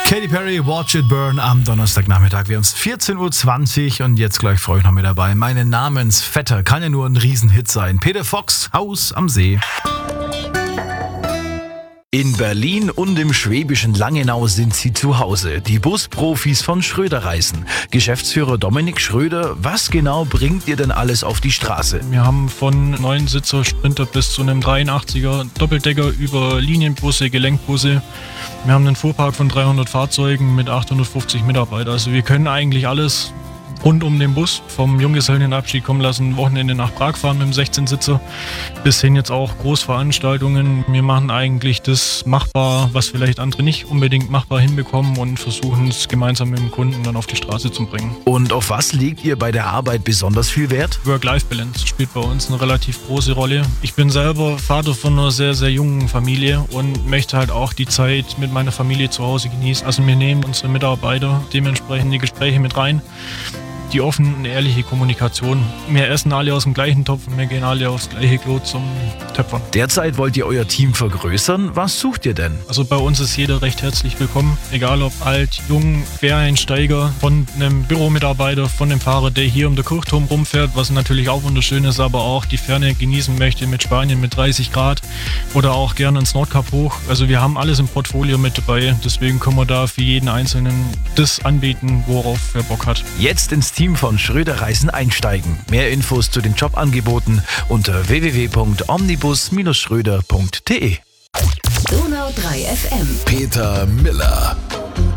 Katy Perry, Watch It Burn am Donnerstagnachmittag. Wir haben es 14.20 Uhr und jetzt gleich freue ich noch mit dabei. Meine Namensvetter kann ja nur ein Riesenhit sein. Peter Fox, Haus am See. In Berlin und im schwäbischen Langenau sind sie zu Hause. Die Busprofis von Schröder Reisen. Geschäftsführer Dominik Schröder, was genau bringt ihr denn alles auf die Straße? Wir haben von 9-Sitzer Sprinter bis zu einem 83er Doppeldecker über Linienbusse, Gelenkbusse. Wir haben einen Fuhrpark von 300 Fahrzeugen mit 850 Mitarbeitern. Also wir können eigentlich alles rund um den Bus, vom Junggesellenabschied kommen lassen, Wochenende nach Prag fahren mit dem 16-Sitzer, bis hin jetzt auch Großveranstaltungen. Wir machen eigentlich das machbar, was vielleicht andere nicht unbedingt machbar hinbekommen und versuchen es gemeinsam mit dem Kunden dann auf die Straße zu bringen. Und auf was legt ihr bei der Arbeit besonders viel Wert? Work-Life-Balance spielt bei uns eine relativ große Rolle. Ich bin selber Vater von einer sehr, sehr jungen Familie und möchte halt auch die Zeit mit meiner Familie zu Hause genießen. Also wir nehmen unsere Mitarbeiter dementsprechend in die Gespräche mit rein. Die offene und ehrliche Kommunikation. Wir essen alle aus dem gleichen Topf und wir gehen alle aufs gleiche Klo zum Töpfern. Derzeit wollt ihr euer Team vergrößern. Was sucht ihr denn? Also bei uns ist jeder recht herzlich willkommen. Egal ob alt, jung, Quereinsteiger, von einem Büromitarbeiter, von dem Fahrer, der hier um den Kirchturm rumfährt, was natürlich auch wunderschön ist, aber auch die Ferne genießen möchte mit Spanien mit 30 Grad oder auch gerne ins Nordkap hoch. Also wir haben alles im Portfolio mit dabei. Deswegen können wir da für jeden Einzelnen das anbieten, worauf er Bock hat. Jetzt ins Team von Schröder Reisen einsteigen. Mehr Infos zu den Jobangeboten unter www.omnibus-schröder.de. Donau 3 FM. Peter Miller.